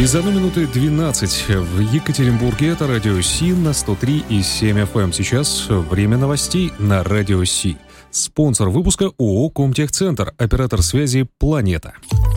Без 1 минуты 12 в Екатеринбурге. Это Радио Си на 103,7 FM. Сейчас время новостей на Радио Си. Спонсор выпуска ООО «Комтехцентр», оператор связи «Планета».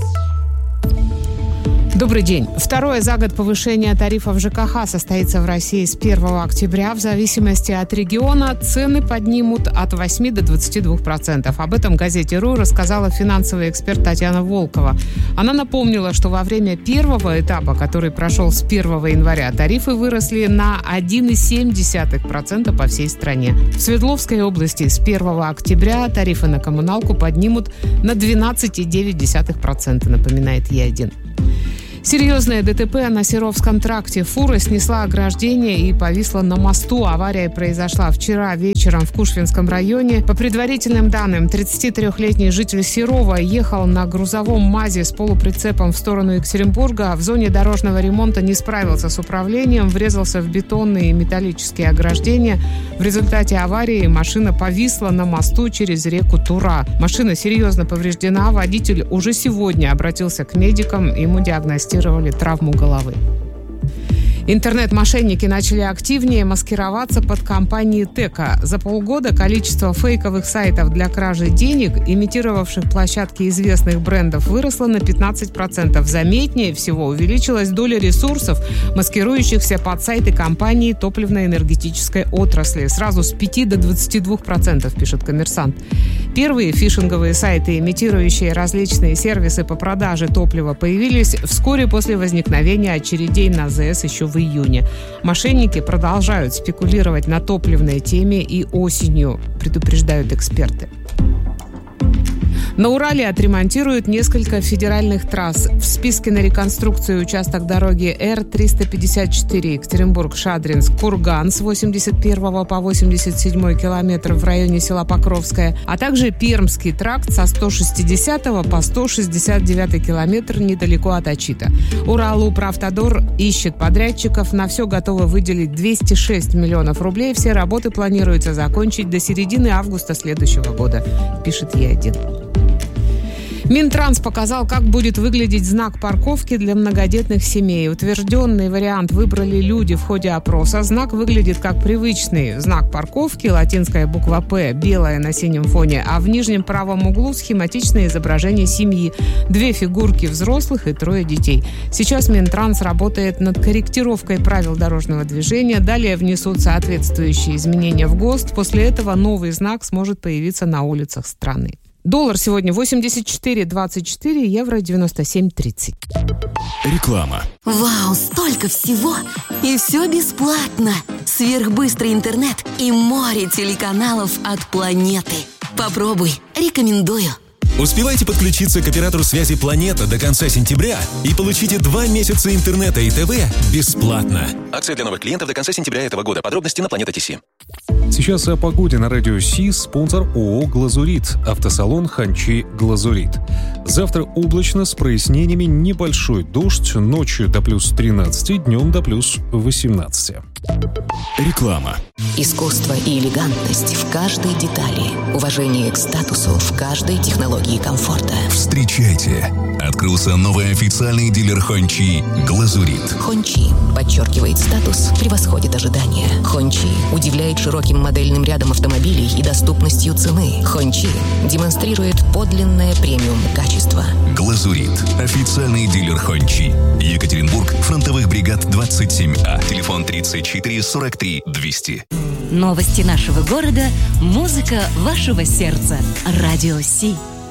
Добрый день. Второе за год повышение тарифов ЖКХ состоится в России с 1 октября. В зависимости от региона цены поднимут от 8 до 22%. Об этом газете «РУ» рассказала финансовый эксперт Татьяна Волкова. Она напомнила, что во время первого этапа, который прошел с 1 января, тарифы выросли на 1,7% по всей стране. В Свердловской области с 1 октября тарифы на коммуналку поднимут на 12,9%, напоминает Е1. Серьезное ДТП на Серовском тракте. Фура снесла ограждение и повисла на мосту. Авария произошла вчера вечером в Кушвинском районе. По предварительным данным, 33-летний житель Серова ехал на грузовом МАЗе с полуприцепом в сторону Екатеринбурга. В зоне дорожного ремонта не справился с управлением, врезался в бетонные и металлические ограждения. В результате аварии машина повисла на мосту через реку Тура. Машина серьезно повреждена. Водитель уже сегодня обратился к медикам. Ему диагностировали травму головы. Интернет-мошенники начали активнее маскироваться под компанией Тека. За полгода количество фейковых сайтов для кражи денег, имитировавших площадки известных брендов, выросло на 15%. Заметнее всего увеличилась доля ресурсов, маскирующихся под сайты компании топливно-энергетической отрасли. Сразу с 5 до 22%, пишет «Коммерсант». Первые фишинговые сайты, имитирующие различные сервисы по продаже топлива, появились вскоре после возникновения очередей на ЗС еще в июне. Мошенники продолжают спекулировать на топливной теме и осенью, предупреждают эксперты. На Урале отремонтируют несколько федеральных трасс. В списке на реконструкцию участок дороги Р-354 Екатеринбург-Шадринск-Курган с 81 по 87 километр в районе села Покровское, а также Пермский тракт со 160 по 169 километр недалеко от Ачита. Уралуправтодор ищет подрядчиков. На все готовы выделить 206 миллионов рублей. Все работы планируется закончить до середины августа следующего года, пишет Е1. Минтранс показал, как будет выглядеть знак парковки для многодетных семей. Утвержденный вариант выбрали люди в ходе опроса. Знак выглядит как привычный знак парковки, латинская буква «П», белая на синем фоне, а в нижнем правом углу схематичное изображение семьи. 2 фигурки взрослых и 3 детей. Сейчас Минтранс работает над корректировкой правил дорожного движения. Далее внесут соответствующие изменения в ГОСТ. После этого новый знак сможет появиться на улицах страны. Доллар сегодня 84,24, евро 97,30. Реклама. Вау, столько всего! И все бесплатно! Сверхбыстрый интернет и море телеканалов от планеты. Попробуй, рекомендую. Успевайте подключиться к оператору связи «Планета» до конца сентября и получите 2 месяца интернета и ТВ бесплатно. Акция для новых клиентов до конца сентября этого года. Подробности на Планета.ТС. Сейчас о погоде на Радио Си. Спонсор ООО «Глазурит». Автосалон «Ханчи Глазурит». Завтра облачно с прояснениями, небольшой дождь, ночью до плюс 13, днем до плюс 18. Реклама. Искусство и элегантность в каждой детали. Уважение к статусу в каждой технологии комфорта. Встречайте! Открылся новый официальный дилер Хончи «Глазурит». Хончи подчеркивает статус, превосходит ожидания. Хончи удивляет широким модельным рядом автомобилей и доступностью цены. Хончи демонстрирует подлинное премиум качество. «Глазурит» – официальный дилер Хончи. Екатеринбург, фронтовых бригад 27А. Телефон 34 43 200. Новости нашего города, музыка вашего сердца. Радио Си.